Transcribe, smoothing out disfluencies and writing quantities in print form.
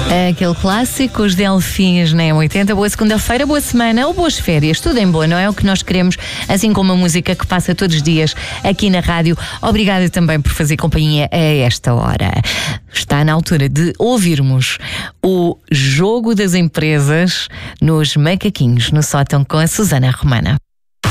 Aquele clássico, os Delfins na M80. Boa segunda-feira, boa semana ou boas férias. Tudo em boa, não é o que nós queremos, assim como a música que passa todos os dias aqui na rádio. Obrigada também por fazer companhia a esta hora. Está na altura de ouvirmos o Jogo das Empresas nos Macaquinhos, no sótão com a Susana Romana.